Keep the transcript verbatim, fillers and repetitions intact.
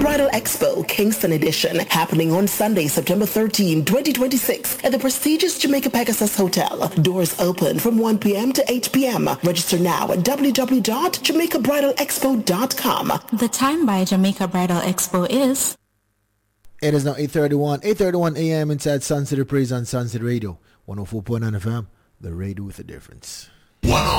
Bridal Expo, Kingston Edition, happening on Sunday, September thirteenth, twenty twenty-six at the prestigious Jamaica Pegasus Hotel. Doors open from one p.m. to eight p.m. Register now at w w w dot jamaica bridal expo dot com. The time by Jamaica Bridal Expo is... It is now eight thirty-one, eight thirty-one a.m. inside Sun City Praise on Sun City Radio, one oh four point nine F M, the radio with a difference. Wow.